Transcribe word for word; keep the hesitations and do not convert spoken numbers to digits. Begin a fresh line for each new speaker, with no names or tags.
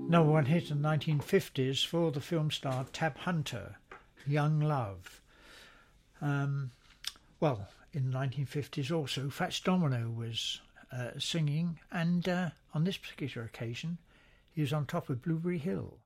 Number one hit in the nineteen fifties for the film star Tab Hunter, Young Love. Um, well, in the nineteen fifties also, Fats Domino was uh, singing, and uh, on this particular occasion, he was on top of Blueberry Hill.